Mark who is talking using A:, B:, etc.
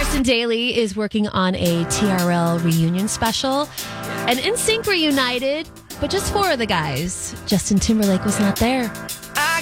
A: Carson Daly is working on a TRL reunion special. And NSYNC reunited, but just 4 of the guys. Justin Timberlake was not there.